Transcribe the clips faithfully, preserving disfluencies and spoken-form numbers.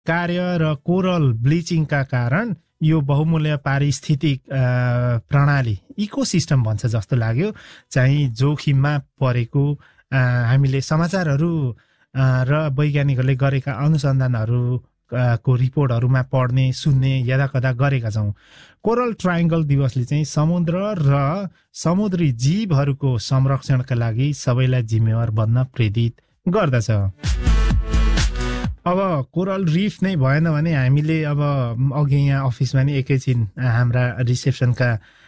कार्य र कोरल ब्लिचिङका कारण यो बहुमूल्य पारिस्थितिक प्रणाली इकोसिस्टम भन्छ जस्तो लाग्यो चाहिँ जोखिममा परेको हामीले समाचारहरू र वैज्ञानिकहरूले गरेका अनुसन्धानहरू को रिपोर्टहरूमा पढ्ने सुन्ने यदाकदा गरेका छौँ। कोरल ट्रायङ्गल दिवसले चाहिँ समुद्र र समुद्री जीवहरूको संरक्षणका लागि सबैलाई जिम्मेवार बन्न प्रेरित गर्दछ। अब कोरल रिफ नै भएन भने हामीले अब अघि यहाँ अफिसमा नि एकैछिन हाम्रा रिसेप्सनका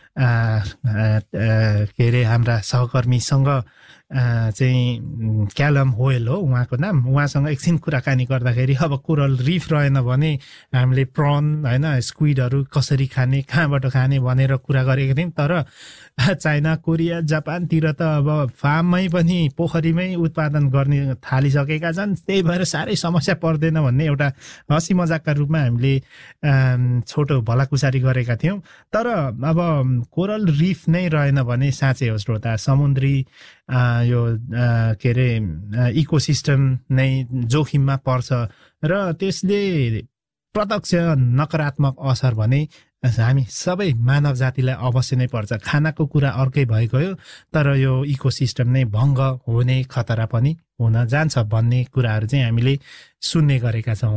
के अरे हाम्रा सहकर्मीसँग चाहिँ क्यालम होयल हो उहाँको नाम, उहाँसँग एकछिन कुराकानी गर्दाखेरि अब कोरल रिफ रहेन भने हामीले प्रन होइन स्क्विडहरू कसरी खाने कहाँबाट खाने भनेर कुरा गरेको थियौँ। तर चाइना कोरिया जापानतिर त अब फार्ममै पनि पोखरीमै उत्पादन गर्ने थालिसकेका छन्, त्यही भएर साह्रै समस्या पर्दैन भन्ने एउटा हँसी मजाकका रूपमा हामीले छोटो भलाकुसारी गरेका थियौँ। तर अब कोरल रिफ नै रहेन भने साँच्चै हो श्रोता, समुद्री यो के अरे इकोसिस्टम नै जोखिममा पर्छ र त्यसले प्रत्यक्ष नकारात्मक असर भने हामी सबै मानव जातिलाई अवश्य नै पर्छ। खानाको कुरा अर्कै भएको हो, तर यो इकोसिस्टम नै भङ्ग हुने खतरा पनि हुन जान्छ भन्ने कुराहरू चाहिँ हामीले सुन्ने गरेका छौँ।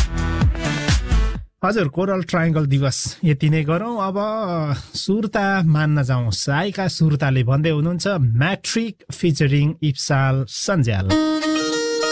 हजुर, कोरल ट्रायङ्गल दिवस यति नै गरौँ। अब सुर्ता मान्न जाउँ। साइका सुर्ताले भन्दै हुनुहुन्छ म्याट्रिक फिचरिङ इप्साल सन्ज्याल।